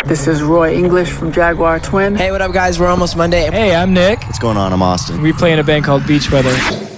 This is Roy English from Jaguar Twin. Hey, what up, guys? We're Almost Monday. Hey, I'm Nick. What's going on? I'm Austin. We play in a band called Beach Weather.